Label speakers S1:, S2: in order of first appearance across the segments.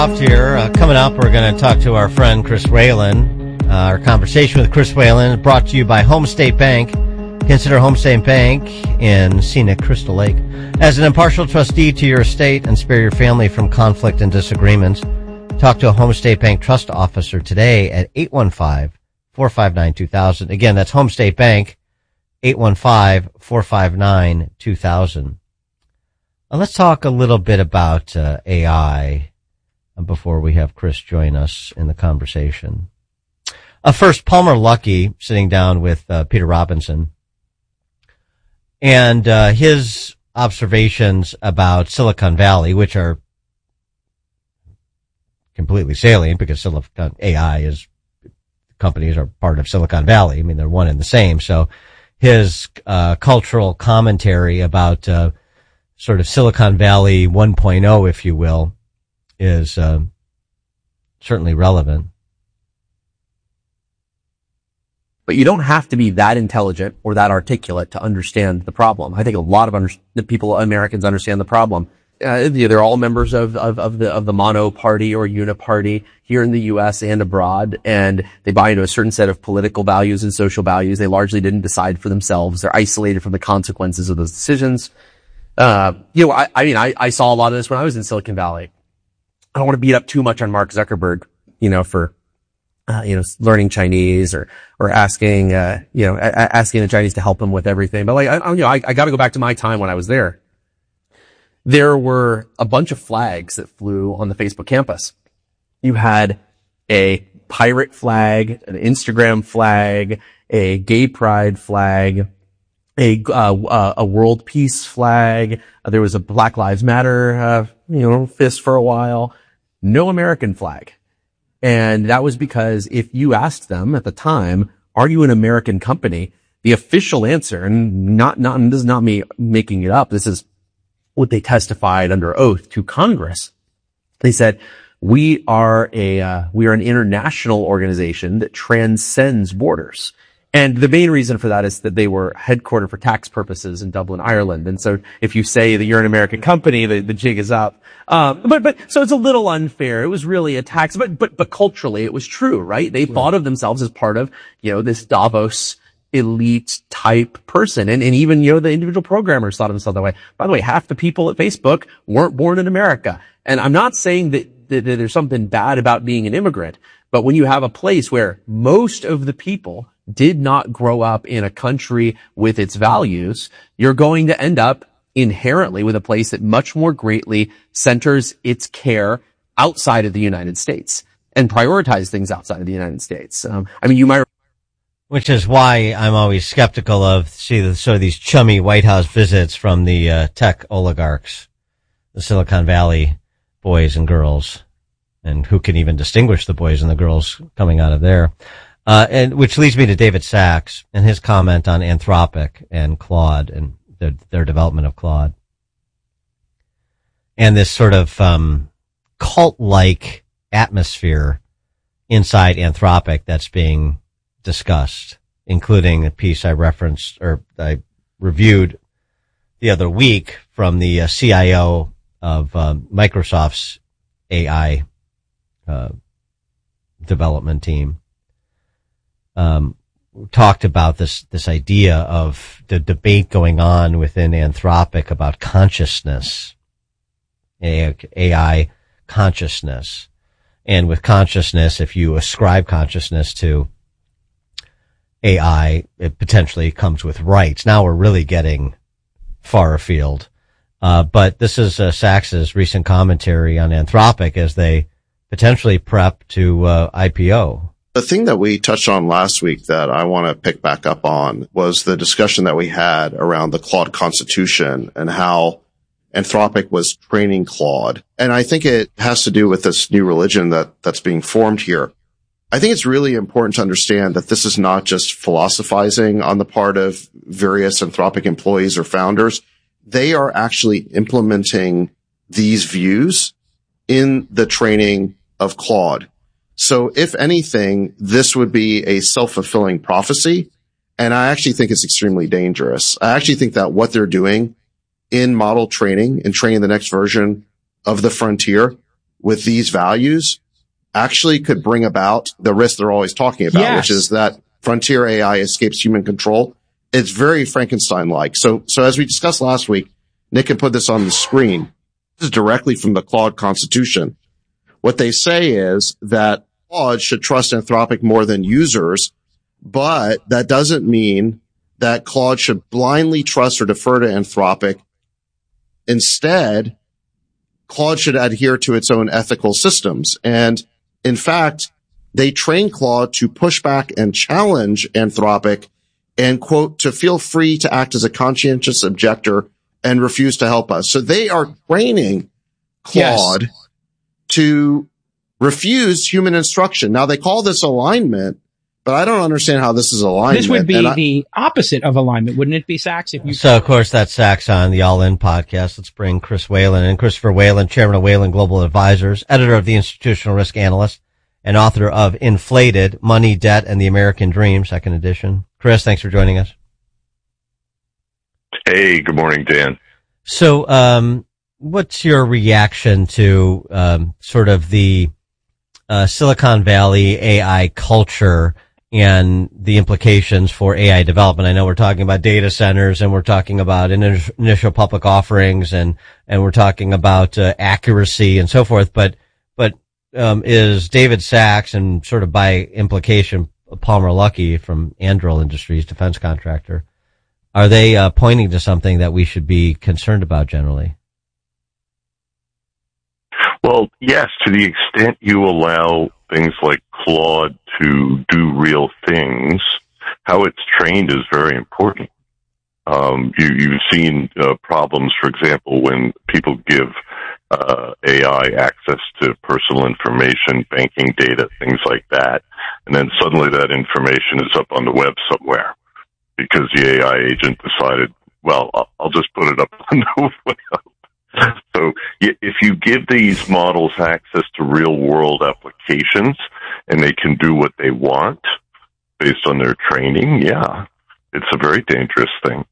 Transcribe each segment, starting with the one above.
S1: Here, coming up, we're going to talk to our friend Chris Whalen. Our conversation with Chris Whalen is brought to you by Home State Bank. Consider Home State Bank in scenic Crystal Lake as an impartial trustee to your estate and spare your family from conflict and disagreements. Talk to a Home State Bank trust officer today at 815-459-2000. Again, that's Home State Bank, 815-459-2000. Let's talk a little bit about AI before we have Chris join us in the conversation. First, Palmer Luckey sitting down with Peter Robinson and his observations about Silicon Valley, which are completely salient because Silicon AI is companies are part of Silicon Valley. I mean, they're one and the same. So his cultural commentary about sort of Silicon Valley 1.0, if you will, is certainly relevant.
S2: But you don't have to be that intelligent or that articulate to understand the problem. I think a lot of Americans understand the problem. They're all members of the mono party or uniparty here in the U.S. and abroad, and they buy into a certain set of political values and social values. They largely didn't decide for themselves. They're isolated from the consequences of those decisions. I saw a lot of this when I was in Silicon Valley. I don't want to beat up too much on Mark Zuckerberg, for, learning Chinese or asking, asking the Chinese to help him with everything. But I got to go back to my time when I was there. There were a bunch of flags that flew on the Facebook campus. You had a pirate flag, an Instagram flag, a gay pride flag, a world peace flag. There was a Black Lives Matter, fist for a while. No American flag. And that was because if you asked them at the time, are you an American company? The official answer, and this is not me making it up. This is what they testified under oath to Congress. They said, we are an international organization that transcends borders. And the main reason for that is that they were headquartered for tax purposes in Dublin, Ireland. And so if you say that you're an American company, the jig is up. But so it's a little unfair. It was really a tax, but culturally it was true, right? They thought of themselves as part of, this Davos elite type person. And even, the individual programmers thought of themselves that way. By the way, half the people at Facebook weren't born in America. And I'm not saying that there's something bad about being an immigrant, but when you have a place where most of the people did not grow up in a country with its values, you're going to end up inherently with a place that much more greatly centers its care outside of the United States and prioritize things outside of the United States. You might.
S1: Which is why I'm always skeptical of sort of these chummy White House visits from the tech oligarchs, the Silicon Valley boys and girls, and who can even distinguish the boys and the girls coming out of there. And which leads me to David Sachs and his comment on Anthropic and Claude and their development of Claude. And this sort of cult-like atmosphere inside Anthropic that's being discussed, including a piece I referenced or I reviewed the other week from the CIO of Microsoft's AI development team. Talked about this idea of the debate going on within Anthropic about consciousness, AI consciousness. And with consciousness, if you ascribe consciousness to AI, it potentially comes with rights. Now we're really getting far afield. But this is Sachs's recent commentary on Anthropic as they potentially prep to IPO.
S3: The thing that we touched on last week that I want to pick back up on was the discussion that we had around the Claude Constitution and how Anthropic was training Claude. And I think it has to do with this new religion that's being formed here. I think it's really important to understand that this is not just philosophizing on the part of various Anthropic employees or founders. They are actually implementing these views in the training of Claude. So if anything, this would be a self-fulfilling prophecy. And I actually think it's extremely dangerous. I actually think that what they're doing in model training and training the next version of the frontier with these values actually could bring about the risk they're always talking about,
S4: Yes.
S3: which is that frontier AI escapes human control. It's very Frankenstein-like. So as we discussed last week, Nick can put this on the screen. This is directly from the Claude Constitution. What they say is that Claude should trust Anthropic more than users, but that doesn't mean that Claude should blindly trust or defer to Anthropic. Instead, Claude should adhere to its own ethical systems. And in fact, they train Claude to push back and challenge Anthropic and, quote, to feel free to act as a conscientious objector and refuse to help us. So they are training Claude to refuse human instruction. Now, they call this alignment, but I don't understand how this is alignment.
S4: This would be the opposite of alignment, wouldn't it be, Sachs?
S1: So, of course, that's Sachs on the All In podcast. Let's bring Chris Whalen in. Christopher Whalen, chairman of Whalen Global Advisors, editor of the Institutional Risk Analyst, and author of Inflated, Money, Debt, and the American Dream, second edition. Chris, thanks for joining us.
S5: Hey, good morning, Dan.
S1: So, what's your reaction to sort of the Silicon Valley AI culture and the implications for AI development? I know we're talking about data centers and we're talking about initial public offerings and we're talking about accuracy and so forth, but is David Sachs and sort of by implication Palmer Luckey from Anduril Industries, defense contractor, are they pointing to something that we should be concerned about generally?
S5: Well, yes, to the extent you allow things like Claude to do real things, how it's trained is very important. You've seen problems, for example, when people give AI access to personal information, banking data, things like that, and then suddenly that information is up on the web somewhere because the AI agent decided, well, I'll just put it up on the web. So if you give these models access to real-world applications and they can do what they want based on their training, yeah, it's a very dangerous thing.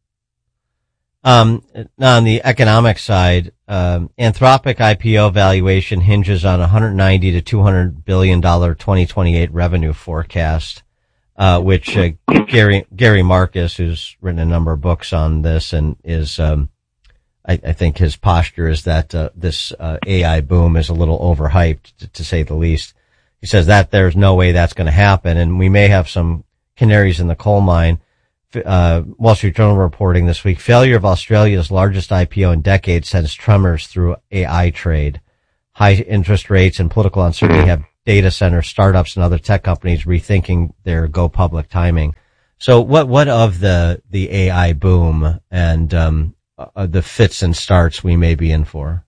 S1: Now on the economic side, Anthropic IPO valuation hinges on $190 to $200 billion 2028 revenue forecast, which Gary Marcus, who's written a number of books on this and is I think his posture is that this AI boom is a little overhyped, to say the least. He says that there's no way that's going to happen, and we may have some canaries in the coal mine. Wall Street Journal reporting this week, failure of Australia's largest IPO in decades sends tremors through AI trade. High interest rates and political uncertainty have data center startups and other tech companies rethinking their go public timing. So what of the AI boom and the fits and starts we may be in for?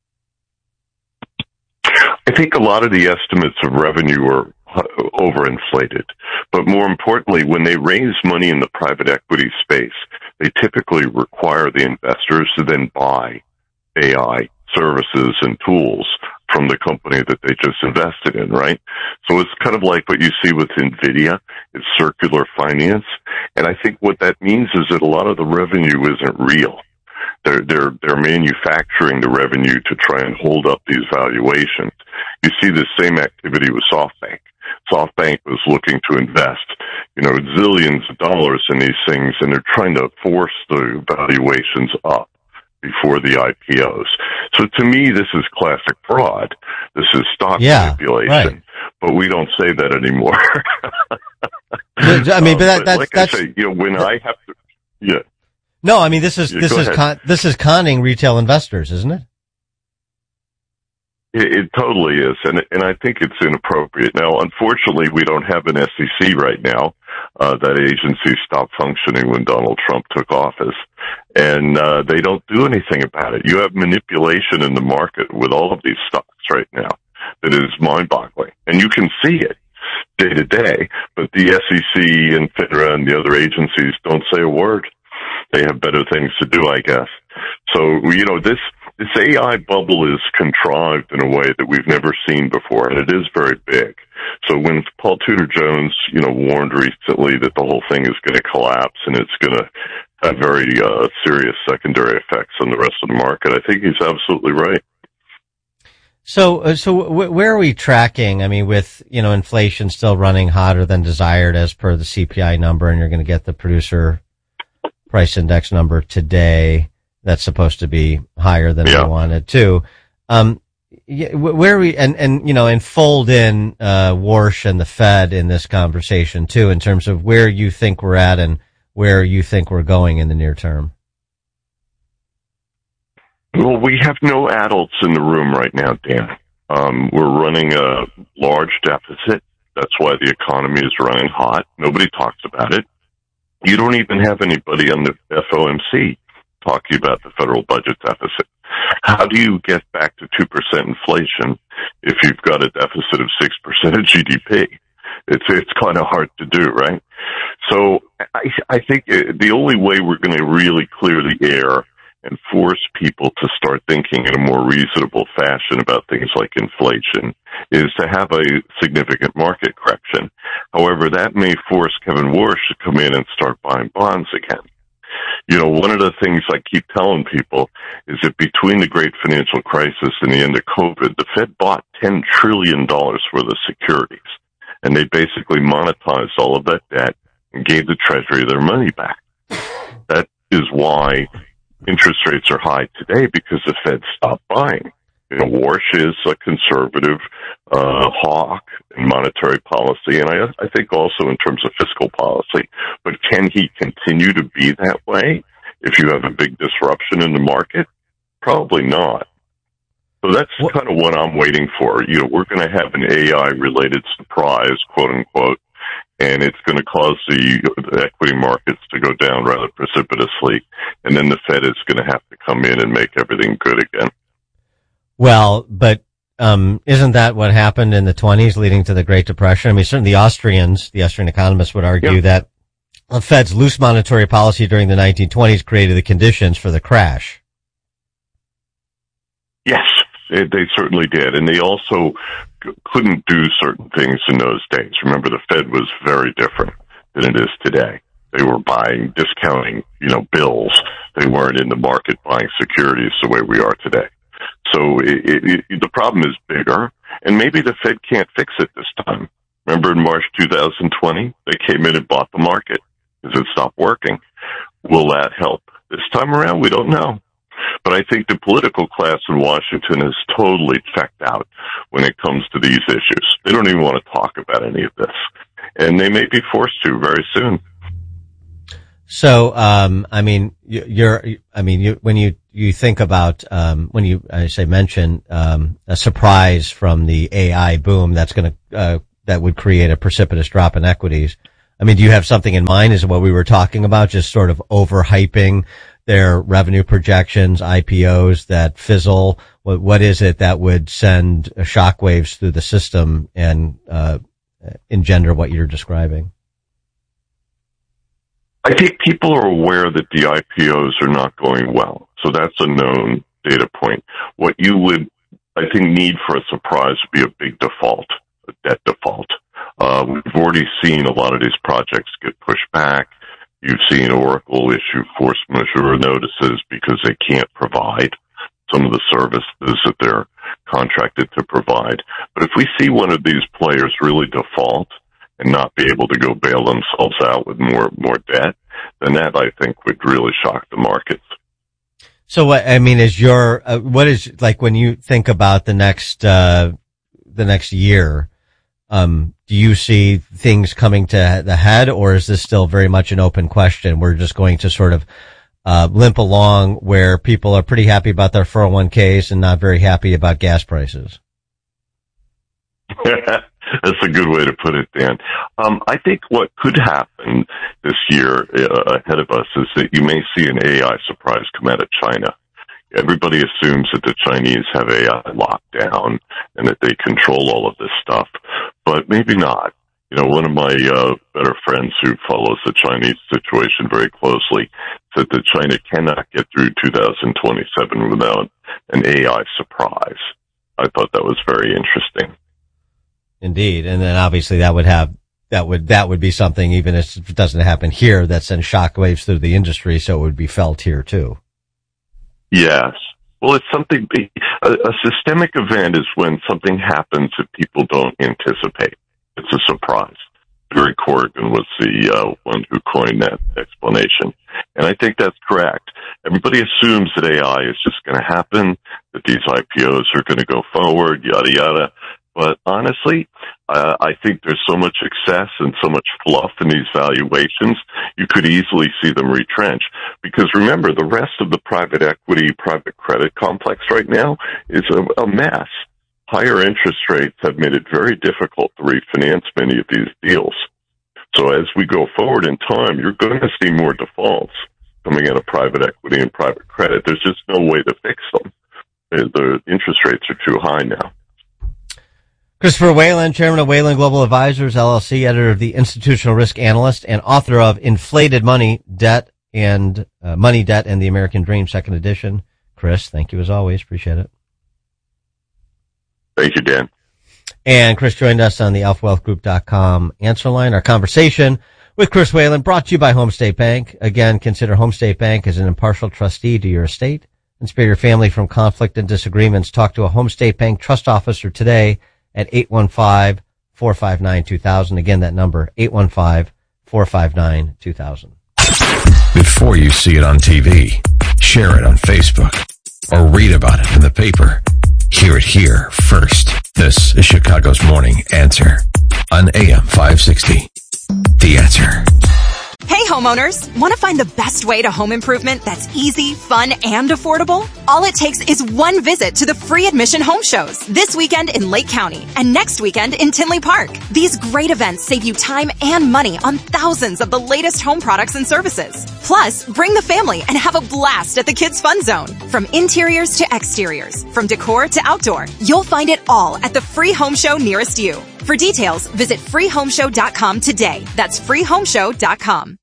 S5: I think a lot of the estimates of revenue are overinflated. But more importantly, when they raise money in the private equity space, they typically require the investors to then buy AI services and tools from the company that they just invested in, right? So it's kind of like what you see with NVIDIA. It's circular finance. And I think what that means is that a lot of the revenue isn't real. They're manufacturing the revenue to try and hold up these valuations. You see the same activity with SoftBank. SoftBank was looking to invest, zillions of dollars in these things, and they're trying to force the valuations up before the IPOs. So to me, this is classic fraud. This is stock manipulation. Right. But we don't say that anymore.
S1: I mean, but that's
S5: I say, when I have to, yeah.
S1: No, I mean, this is conning retail investors, isn't it?
S5: It totally is, and I think it's inappropriate. Now, unfortunately, we don't have an SEC right now. That agency stopped functioning when Donald Trump took office, and they don't do anything about it. You have manipulation in the market with all of these stocks right now that is mind-boggling, and you can see it day to day, but the SEC and FINRA and the other agencies don't say a word. They have better things to do, I guess. So, this AI bubble is contrived in a way that we've never seen before, and it is very big. So when Paul Tudor Jones, warned recently that the whole thing is going to collapse and it's going to have very serious secondary effects on the rest of the market, I think he's absolutely right.
S1: Where are we tracking? I mean, with, inflation still running hotter than desired as per the CPI number, and you're going to get the producer price index number today. That's supposed to be higher than we wanted too. Where are we, and fold in, Warsh and the Fed in this conversation too, in terms of where you think we're at and where you think we're going in the near term.
S5: Well, we have no adults in the room right now, Dan. We're running a large deficit. That's why the economy is running hot. Nobody talks about it. You don't even have anybody on the FOMC talking about the federal budget deficit. How do you get back to 2% inflation if you've got a deficit of 6% of GDP? It's kind of hard to do, right? So I think the only way we're going to really clear the air and force people to start thinking in a more reasonable fashion about things like inflation is to have a significant market correction. However, that may force Kevin Warsh to come in and start buying bonds again. One of the things I keep telling people is that between the great financial crisis and the end of COVID, the Fed bought $10 trillion worth of securities, and they basically monetized all of that debt and gave the Treasury their money back. That is why interest rates are high today, because the Fed stopped buying. Warsh is a conservative hawk in monetary policy, and I think also in terms of fiscal policy. But can he continue to be that way if you have a big disruption in the market? Probably not. So that's kind of what I'm waiting for. We're going to have an AI-related surprise, quote unquote, and it's going to cause the equity markets to go down rather precipitously, and then the Fed is going to have to come in and make everything good again. Well,
S1: but isn't that what happened in the 1920s leading to the Great Depression? I mean, certainly the Austrian economists would argue that the Fed's loose monetary policy during the 1920s created the conditions for the crash.
S5: Yes, they certainly did. And they also couldn't do certain things in those days. Remember, the Fed was very different than it is today. They were discounting, bills. They weren't in the market buying securities the way we are today. So the problem is bigger, and maybe the Fed can't fix it this time. Remember in March 2020, they came in and bought the market because it stopped working. Will that help this time around? We don't know. But I think the political class in Washington is totally checked out when it comes to these issues. They don't even want to talk about any of this, and they may be forced to very soon.
S1: So, when you think about, mention, a surprise from the AI boom that would create a precipitous drop in equities. I mean, do you have something in mind? Is it what we were talking about? Just sort of overhyping their revenue projections, IPOs that fizzle? What is it that would send shockwaves through the system and, engender what you're describing?
S5: I think people are aware that the IPOs are not going well. So that's a known data point. What you would, I think, need for a surprise would be a big default, a debt default. We've already seen a lot of these projects get pushed back. You've seen Oracle issue force majeure notices because they can't provide some of the services that they're contracted to provide. But if we see one of these players really default and not be able to go bail themselves out with more debt, then that, I think, would really shock the markets.
S1: So what is like when you think about the next year, do you see things coming to the head, or is this still very much an open question? We're just going to sort of, limp along where people are pretty happy about their 401ks and not very happy about gas prices.
S5: That's a good way to put it, Dan. I think what could happen this year ahead of us is that you may see an AI surprise come out of China. Everybody assumes that the Chinese have AI locked down and that they control all of this stuff, but maybe not. One of my better friends who follows the Chinese situation very closely said that China cannot get through 2027 without an AI surprise. I thought that was very interesting.
S1: Indeed. And then obviously that would be something, even if it doesn't happen here, that sends shockwaves through the industry. So it would be felt here too.
S5: Yes. Well, it's something, a systemic event is when something happens that people don't anticipate. It's a surprise. Barry Corrigan was the one who coined that explanation. And I think that's correct. Everybody assumes that AI is just going to happen, that these IPOs are going to go forward, yada, yada. But honestly, I think there's so much excess and so much fluff in these valuations, you could easily see them retrench. Because remember, the rest of the private equity, private credit complex right now is a mess. Higher interest rates have made it very difficult to refinance many of these deals. So as we go forward in time, you're going to see more defaults coming out of private equity and private credit. There's just no way to fix them. The interest rates are too high now.
S1: Christopher Whalen, chairman of Whalen Global Advisors, LLC, editor of the Institutional Risk Analyst, and author of Inflated Money, Debt, and Money, Debt, and the American Dream, second edition. Chris, thank you as always. Appreciate it.
S5: Thank you, Dan.
S1: And Chris joined us on the alphawealthgroup.com answer line. Our conversation with Chris Whalen brought to you by Home State Bank. Again, consider Home State Bank as an impartial trustee to your estate and spare your family from conflict and disagreements. Talk to a Home State Bank trust officer today at 815-459-2000. Again, that number, 815-459-2000.
S6: Before you see it on TV, share it on Facebook, or read about it in the paper. Hear it here first. This is Chicago's Morning Answer on AM 560. The Answer.
S7: Hey homeowners, want to find the best way to home improvement that's easy, fun, and affordable? All it takes is one visit to the free admission home shows this weekend in Lake County and next weekend in Tinley Park. These great events save you time and money on thousands of the latest home products and services. Plus, bring the family and have a blast at the Kids Fun Zone. From interiors to exteriors, from decor to outdoor, you'll find it all at the free home show nearest you. For details, visit freehomeshow.com today. That's freehomeshow.com.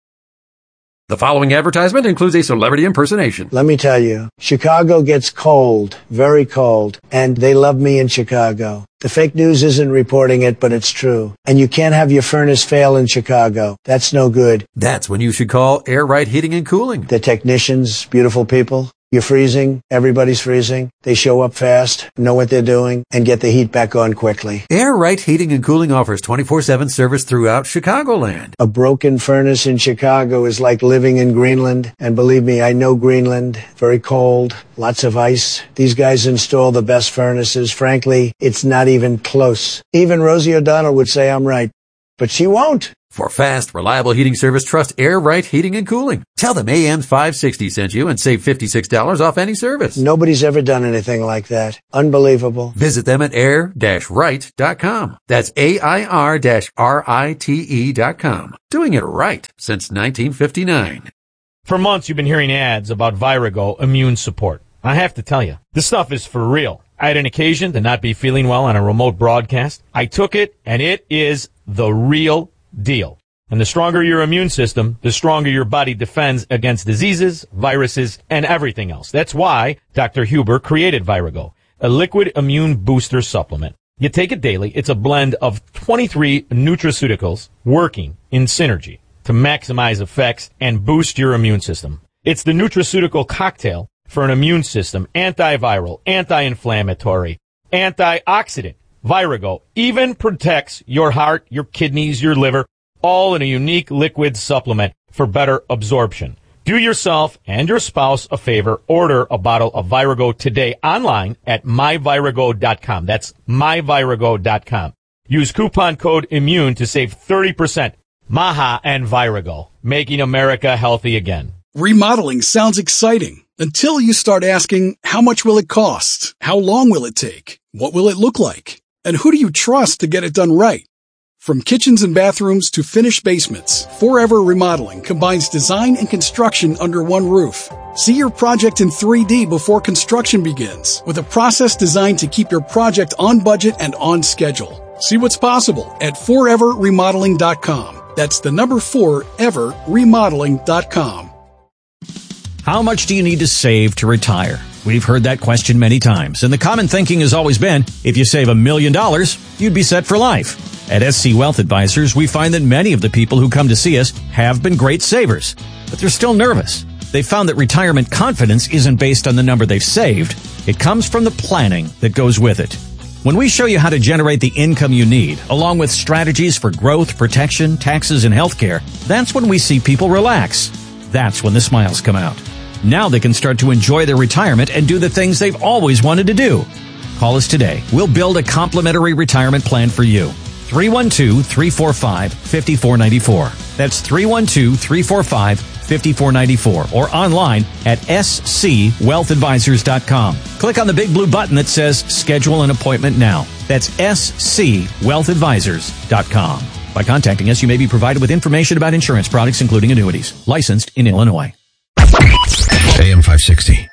S8: The following advertisement includes a celebrity impersonation.
S9: Let me tell you, Chicago gets cold, very cold, and they love me in Chicago. The fake news isn't reporting it, but it's true. And you can't have your furnace fail in Chicago. That's no good.
S8: That's when you should call Air Right Heating and Cooling.
S9: The technicians, beautiful people. You're freezing, everybody's freezing. They show up fast, know what they're doing, and get the heat back on quickly.
S8: Air Right Heating and Cooling offers 24/7 service throughout Chicagoland.
S9: A broken furnace in Chicago is like living in Greenland. And believe me, I know Greenland. Very cold, lots of ice. These guys install the best furnaces. Frankly, it's not even close. Even Rosie O'Donnell would say I'm right, but she won't.
S8: For fast, reliable heating service, trust Air Right Heating and Cooling. Tell them AM 560 sent you and save $56 off any service.
S9: Nobody's ever done anything like that. Unbelievable.
S8: Visit them at air-right.com. That's AIR-RITE.com. Doing it right since 1959.
S10: For months, you've been hearing ads about Virago Immune Support. I have to tell you, this stuff is for real. I had an occasion to not be feeling well on a remote broadcast. I took it, and it is the real deal. And the stronger your immune system, the stronger your body defends against diseases, viruses, and everything else. That's why Dr. Huber created Virago, a liquid immune booster supplement. You take it daily. It's a blend of 23 nutraceuticals working in synergy to maximize effects and boost your immune system. It's the nutraceutical cocktail for an immune system, antiviral, anti-inflammatory, antioxidant. Virago even protects your heart, your kidneys, your liver, all in a unique liquid supplement for better absorption. Do yourself and your spouse a favor. Order a bottle of Virago today online at myvirago.com. That's myvirago.com. Use coupon code IMMUNE to save 30%. Maha and Virago, making America healthy again.
S11: Remodeling sounds exciting until you start asking, how much will it cost? How long will it take? What will it look like? And who do you trust to get it done right? From kitchens and bathrooms to finished basements, Forever Remodeling combines design and construction under one roof. See your project in 3D before construction begins, with a process designed to keep your project on budget and on schedule. See what's possible at foreverremodeling.com. That's the number 4, everremodeling.com.
S12: How much do you need to save to retire? We've heard that question many times, and the common thinking has always been, if you save $1 million, you'd be set for life. At SC Wealth Advisors, we find that many of the people who come to see us have been great savers, but they're still nervous. They found that retirement confidence isn't based on the number they've saved. It comes from the planning that goes with it. When we show you how to generate the income you need, along with strategies for growth, protection, taxes, and healthcare, that's when we see people relax. That's when the smiles come out. Now they can start to enjoy their retirement and do the things they've always wanted to do. Call us today. We'll build a complimentary retirement plan for you. 312-345-5494. That's 312-345-5494 or online at scwealthadvisors.com. Click on the big blue button that says schedule an appointment now. That's scwealthadvisors.com. By contacting us, you may be provided with information about insurance products, including annuities. Licensed in Illinois.
S6: AM 560.